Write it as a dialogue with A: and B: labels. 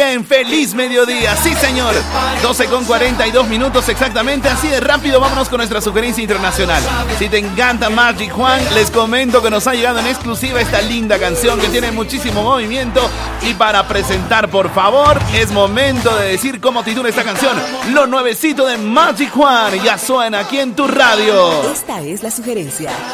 A: día en Feliz Mediodía. Sí, señor. 12:42 exactamente. Así de rápido, vámonos con nuestra sugerencia internacional. Si te encanta Magic Juan, les comento que nos ha llegado en exclusiva esta linda canción que tiene muchísimo movimiento. Y para presentar, por favor, es momento de decir cómo titula esta canción. Lo nuevecito de Magic Juan. Ya suena aquí en tu radio.
B: Esta es la sugerencia.